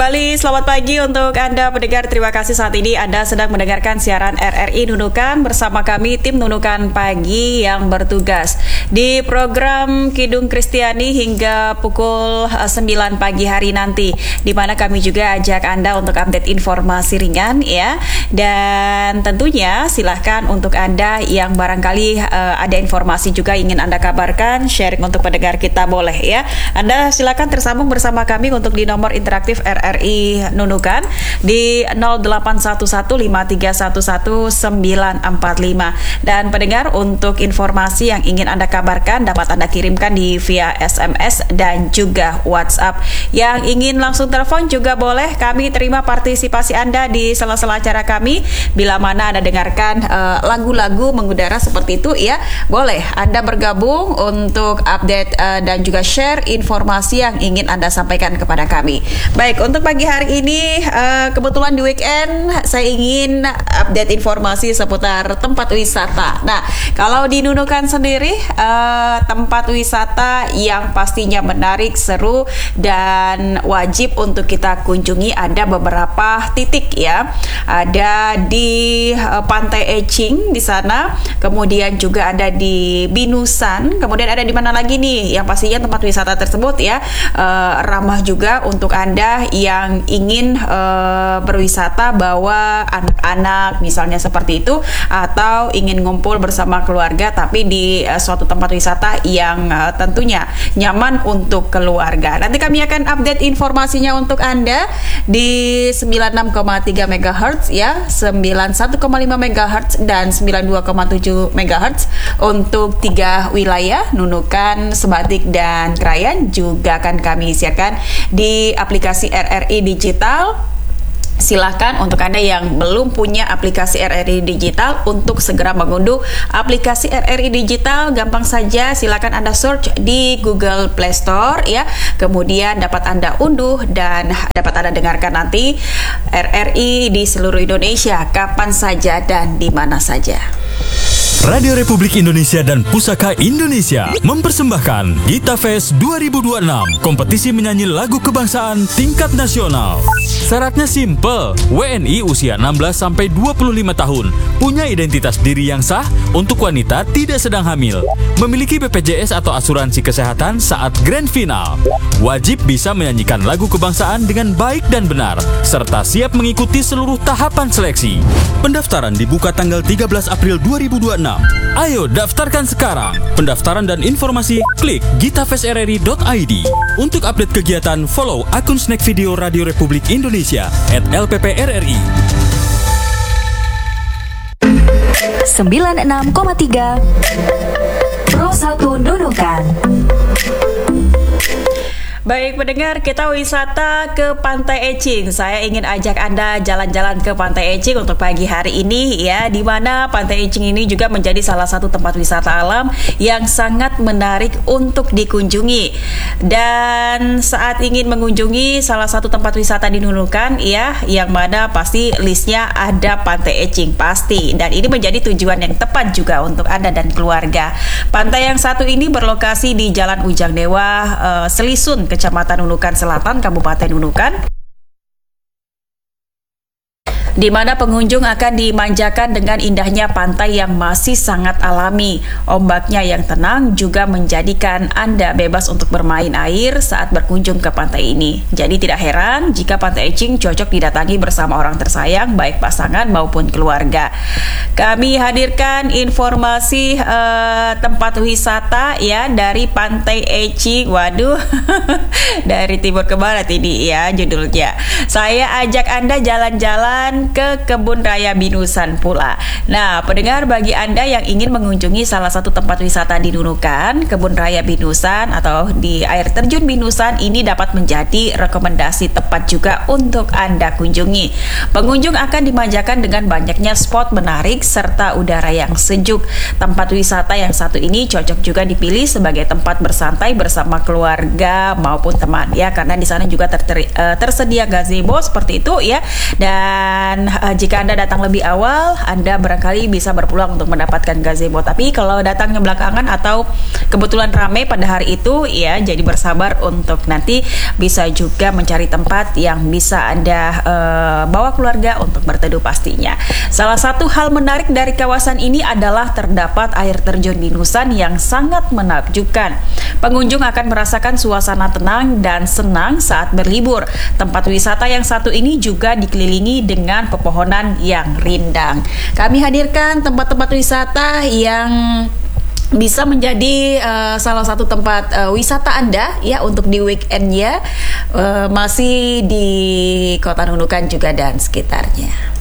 Kembali, selamat pagi untuk Anda pendengar. Terima kasih saat ini Anda sedang mendengarkan siaran RRI Nunukan bersama kami tim Nunukan Pagi yang bertugas di program Kidung Kristiani hingga pukul 9 pagi hari nanti, di mana kami juga ajak Anda untuk update informasi ringan ya. Dan tentunya silahkan untuk Anda yang barangkali ada informasi juga ingin Anda kabarkan, sharing untuk pendengar kita boleh ya. Anda silahkan tersambung bersama kami untuk di nomor interaktif RRI Nunukan di 08115311945. Dan pendengar, untuk informasi yang ingin Anda kabarkan dapat Anda kirimkan di via SMS dan juga WhatsApp. Yang ingin langsung telepon juga boleh, kami terima partisipasi Anda di sela-sela acara kami. Bila mana Anda dengarkan lagu-lagu mengudara seperti itu ya, boleh Anda bergabung untuk update dan juga share informasi yang ingin Anda sampaikan kepada kami. Baik, untuk pagi hari ini kebetulan di weekend saya ingin update informasi seputar tempat wisata. Nah, kalau di Nunukan sendiri tempat wisata yang pastinya menarik, seru dan wajib untuk kita kunjungi ada beberapa titik ya. Ada di Pantai Ecing di sana, kemudian juga ada di Binusan, kemudian ada di mana lagi nih yang pastinya tempat wisata tersebut ya ramah juga untuk Anda yang ingin berwisata bawa anak-anak misalnya seperti itu, atau ingin ngumpul bersama keluarga tapi di suatu tempat wisata yang tentunya nyaman untuk keluarga. Nanti kami akan update informasinya untuk Anda di 96,3 MHz ya, 91,5 MHz dan 92,7 MHz untuk 3 wilayah Nunukan, Sebatik dan Krayan. Juga akan kami siarkan di aplikasi RRI Digital. Silahkan untuk Anda yang belum punya aplikasi RRI Digital untuk segera mengunduh aplikasi RRI Digital. Gampang saja, silahkan Anda search di Google Play Store ya. Kemudian dapat Anda unduh dan dapat Anda dengarkan nanti RRI di seluruh Indonesia kapan saja dan di mana saja. Radio Republik Indonesia dan Pusaka Indonesia mempersembahkan Gita Fest 2026, kompetisi menyanyi lagu kebangsaan tingkat nasional. Syaratnya simple, WNI usia 16-25 tahun, punya identitas diri yang sah, untuk wanita tidak sedang hamil, memiliki BPJS atau asuransi kesehatan saat grand final, wajib bisa menyanyikan lagu kebangsaan dengan baik dan benar, serta siap mengikuti seluruh tahapan seleksi. Pendaftaran dibuka tanggal 13 April 2026. Ayo daftarkan sekarang. Pendaftaran dan informasi klik gitafestrri.id. Untuk update kegiatan, follow akun Snack Video Radio Republik Indonesia @LPPRRI. 96,3 Pro 1 Nunukan. Baik pendengar, kita wisata ke Pantai Ecing. Saya ingin ajak Anda jalan-jalan ke Pantai Ecing untuk pagi hari ini ya, di mana Pantai Ecing ini juga menjadi salah satu tempat wisata alam yang sangat menarik untuk dikunjungi. Dan saat ingin mengunjungi salah satu tempat wisata di Nunukan ya, yang mana pasti listnya ada Pantai Ecing pasti. Dan ini menjadi tujuan yang tepat juga untuk Anda dan keluarga. Pantai yang satu ini berlokasi di Jalan Ujang Dewa, Selisun, Kecamatan Nunukan Selatan, Kabupaten Nunukan, di mana pengunjung akan dimanjakan dengan indahnya pantai yang masih sangat alami. Ombaknya yang tenang juga menjadikan Anda bebas untuk bermain air saat berkunjung ke pantai ini. Jadi tidak heran jika Pantai Ecing cocok didatangi bersama orang tersayang, baik pasangan maupun keluarga. Kami hadirkan informasi tempat wisata ya dari Pantai Ecing. Waduh, dari timur ke barat ini ya judulnya. Saya ajak Anda jalan-jalan ke Kebun Raya Binusan pula. Nah, pendengar, bagi Anda yang ingin mengunjungi salah satu tempat wisata di Nunukan, Kebun Raya Binusan atau di air terjun Binusan ini dapat menjadi rekomendasi tepat juga untuk Anda kunjungi. Pengunjung akan dimanjakan dengan banyaknya spot menarik serta udara yang sejuk. Tempat wisata yang satu ini cocok juga dipilih sebagai tempat bersantai bersama keluarga maupun teman ya, karena di sana juga tersedia gazebo seperti itu ya. Dan Dan jika Anda datang lebih awal, Anda barangkali bisa berpeluang untuk mendapatkan gazebo. Tapi kalau datangnya belakangan atau kebetulan ramai pada hari itu, ya jadi bersabar untuk nanti bisa juga mencari tempat yang bisa Anda bawa keluarga untuk berteduh pastinya. Salah satu hal menarik dari kawasan ini adalah terdapat air terjun di Nusan yang sangat menakjubkan. Pengunjung akan merasakan suasana tenang dan senang saat berlibur. Tempat wisata yang satu ini juga dikelilingi dengan pepohonan yang rindang. Kami hadirkan tempat-tempat wisata yang bisa menjadi salah satu tempat wisata Anda ya untuk di weekendnya, masih di Kota Nunukan juga dan sekitarnya.